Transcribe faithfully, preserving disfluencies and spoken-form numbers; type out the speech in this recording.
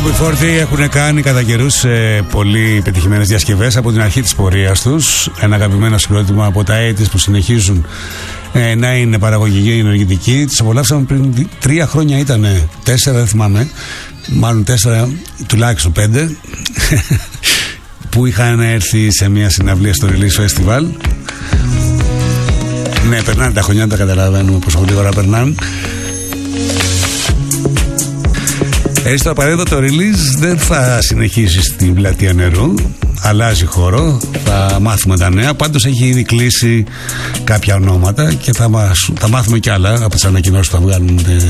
γιου φορτί έχουν κάνει κατά καιρούς ε, πολύ πετυχημένες διασκευές από την αρχή της πορείας τους. Ένα αγαπημένο συγκρότημα από τα ογδόντα που συνεχίζουν ε, να είναι παραγωγική ενεργητική. Τις απολαύσαμε πριν τρία χρόνια, ήταν τέσσερα, δεν θυμάμαι. Μάλλον τέσσερα, τουλάχιστον πέντε. Που είχαν έρθει σε μια συναυλία στο Release Festival. Ναι, περνάνε τα χρονιά, τα καταλαβαίνουμε πόσο γρήγορα περνάνε. Έτσι το απαραίτητο το release δεν θα συνεχίσει στην Πλατεία Νερού. Αλλάζει χώρο, θα μάθουμε τα νέα. Πάντως έχει ήδη κλείσει κάποια ονόματα και θα, μας, θα μάθουμε κι άλλα από τις ανακοινώσεις που θα βγάλουν